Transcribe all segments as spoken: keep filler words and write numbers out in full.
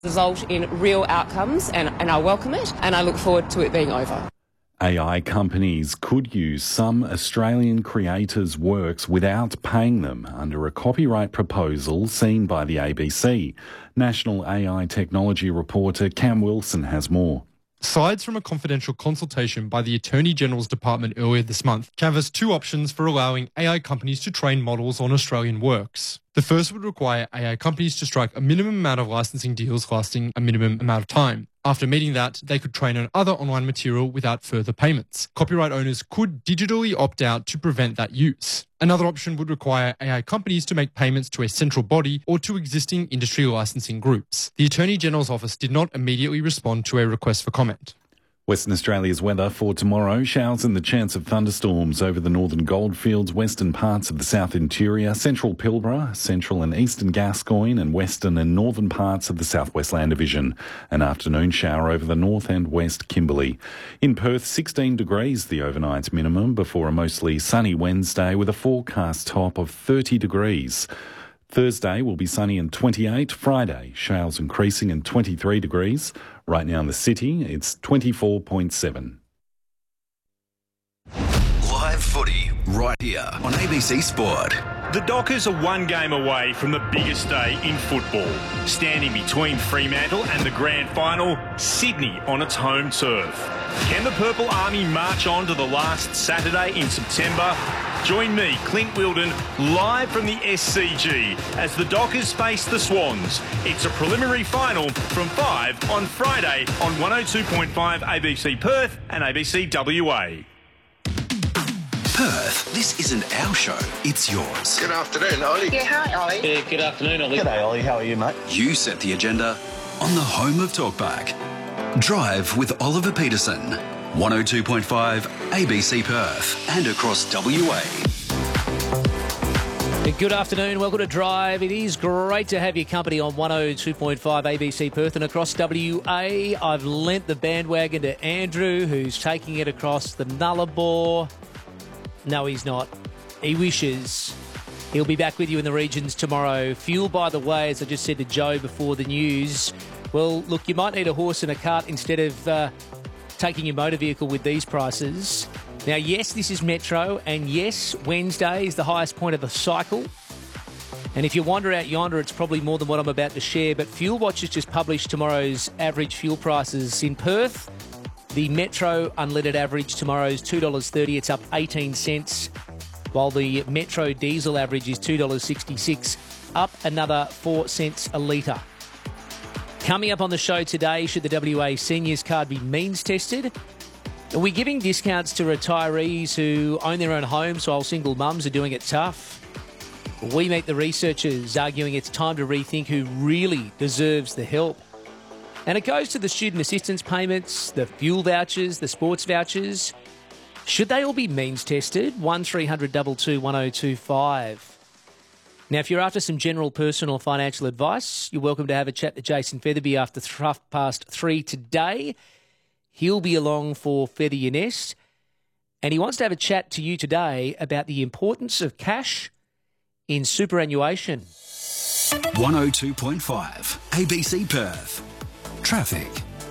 result in real outcomes, and, and I welcome it, and I look forward to it being over. A I companies could use some Australian creators' works without paying them under a copyright proposal seen by the A B C. National A I technology reporter Cam Wilson has more. Sides from a confidential consultation by the Attorney General's Department earlier this month canvassed two options for allowing A I companies to train models on Australian works. The first would require A I companies to strike a minimum amount of licensing deals lasting a minimum amount of time. After meeting that, they could train on other online material without further payments. Copyright owners could digitally opt out to prevent that use. Another option would require A I companies to make payments to a central body or to existing industry licensing groups. The Attorney General's office did not immediately respond to a request for comment. Western Australia's weather for tomorrow: showers and the chance of thunderstorms over the northern goldfields, western parts of the south interior, central Pilbara, central and eastern Gascoyne, and western and northern parts of the southwest land division. An afternoon shower over the north and west Kimberley. In Perth, sixteen degrees the overnight minimum before a mostly sunny Wednesday with a forecast top of thirty degrees. Thursday will be sunny and twenty-eight. Friday, showers increasing and twenty-three degrees. Right now in the city, it's twenty-four point seven. Live footy right here on A B C Sport. The Dockers are one game away from the biggest day in football. Standing between Fremantle and the grand final, Sydney on its home turf. Can the Purple Army march on to the last Saturday in September? Join me, Clint Wilden, live from the S C G as the Dockers face the Swans. It's a preliminary final from five on Friday on one oh two point five A B C Perth and A B C W A. Perth, this isn't our show, it's yours. Good afternoon, Ollie. Yeah, hi, Ollie. Yeah, good afternoon, Ollie. G'day, Ollie. How are you, mate? You set the agenda on the home of Talkback. Drive with Oliver Peterson. one oh two point five A B C Perth and across W A. Good afternoon, welcome to Drive. It is great to have your company on one oh two point five A B C Perth and across W A. I've lent the bandwagon to Andrew, who's taking it across the Nullarbor. No, he's not. He wishes. He'll be back with you in the regions tomorrow. Fuel, by the way, as I just said to Joe before the news, well, look, you might need a horse and a cart instead of uh, taking your motor vehicle with these prices. Now, yes, this is Metro, and yes, Wednesday is the highest point of the cycle. And if you wander out yonder, it's probably more than what I'm about to share. But Fuel Watch has just published tomorrow's average fuel prices in Perth. The Metro unleaded average tomorrow is two dollars thirty. It's up eighteen cents, while the Metro diesel average is two dollars sixty-six, up another four cents a litre. Coming up on the show today, should the W A Seniors card be means tested? Are we giving discounts to retirees who own their own homes while single mums are doing it tough? We meet the researchers arguing it's time to rethink who really deserves the help. And it goes to the student assistance payments, the fuel vouchers, the sports vouchers. Should they all be means tested? one three hundred two two one oh two five. Now, if you're after some general personal financial advice, you're welcome to have a chat to Jason Featherby after half past three today. He'll be along for Feather Your Nest, and he wants to have a chat to you today about the importance of cash in superannuation. one oh two point five A B C Perth. Traffic.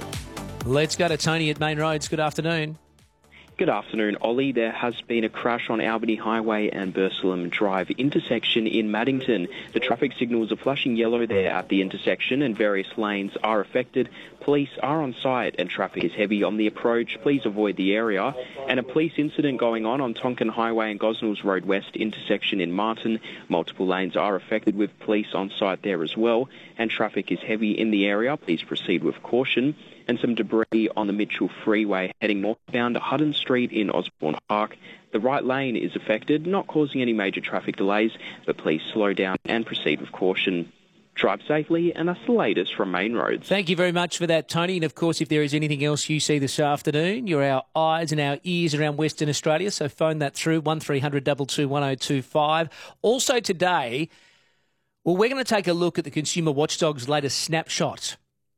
Let's go to Tony at Main Roads. Good afternoon. Good afternoon, Ollie. There has been a crash on Albany Highway and Burslem Drive intersection in Maddington. The traffic signals are flashing yellow there at the intersection and various lanes are affected. Police are on site and traffic is heavy on the approach. Please avoid the area. And a police incident going on on Tonkin Highway and Gosnells Road West intersection in Martin. Multiple lanes are affected with police on site there as well. And traffic is heavy in the area. Please proceed with caution. And some debris on the Mitchell Freeway heading northbound to Hutton Street in Osborne Park. The right lane is affected, not causing any major traffic delays, but please slow down and proceed with caution. Drive safely, and that's the latest from Main Roads. Thank you very much for that, Tony. And, of course, if there is anything else you see this afternoon, you're our eyes and our ears around Western Australia, so phone that through, one three hundred two two one oh two five. Also today, well, we're going to take a look at the Consumer Watchdog's latest snapshot.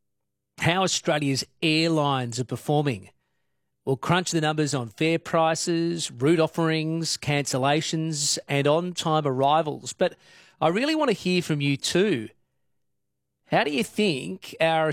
How Australia's airlines are performing. We'll crunch the numbers on fare prices, route offerings, cancellations and on-time arrivals. But I really want to hear from you too. How do you think our